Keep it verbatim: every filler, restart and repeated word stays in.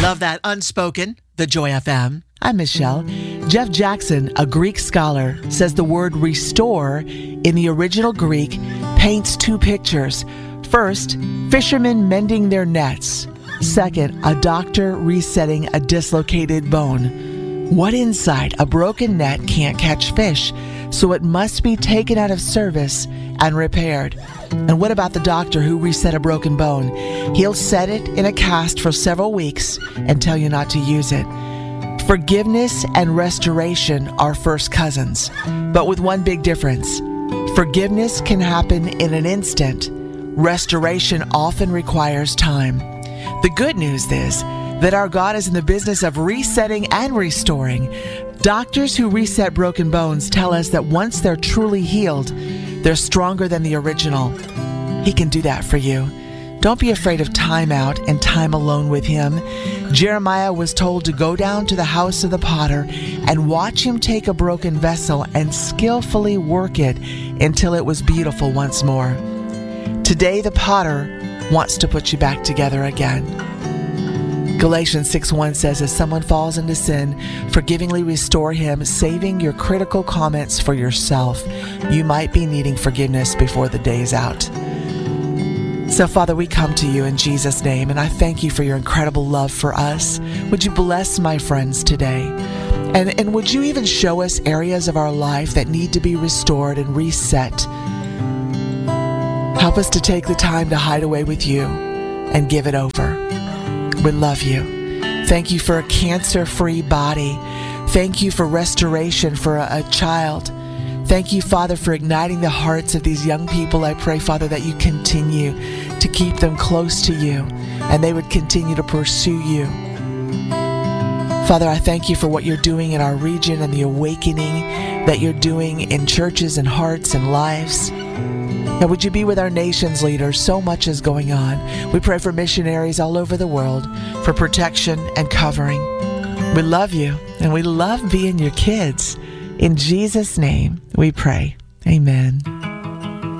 Love that. Unspoken, the Joy F M. I'm Michelle. Jeff Jackson, a Greek scholar, says the word restore in the original Greek paints two pictures. First, fishermen mending their nets. Second, a doctor resetting a dislocated bone. What inside a broken net can't catch fish, so it must be taken out of service and repaired. And what about the doctor who reset a broken bone? He'll set it in a cast for several weeks and tell you not to use it. Forgiveness and restoration are first cousins, but with one big difference. Forgiveness can happen in an instant. Restoration often requires time. The good news is that our God is in the business of resetting and restoring. Doctors who reset broken bones tell us that once they're truly healed, they're stronger than the original. He can do that for you. Don't be afraid of time out and time alone with him. Jeremiah was told to go down to the house of the potter and watch him take a broken vessel and skillfully work it until it was beautiful once more. Today, the potter wants to put you back together again. Galatians six one says, if someone falls into sin, forgivingly restore him, saving your critical comments for yourself. You might be needing forgiveness before the day's out. So, Father, we come to you in Jesus' name, and I thank you for your incredible love for us. Would you bless my friends today? And, and would you even show us areas of our life that need to be restored and reset? Help us to take the time to hide away with you and give it over. We love you. Thank you for a cancer-free body. Thank you for restoration for a, a child. Thank you, Father, for igniting the hearts of these young people. I pray, Father, that you continue to keep them close to you and they would continue to pursue you. Father, I thank you for what you're doing in our region and the awakening that you're doing in churches and hearts and lives. Now, would you be with our nation's leaders? So much is going on. We pray for missionaries all over the world, for protection and covering. We love you, and we love being your kids. In Jesus' name, we pray. Amen.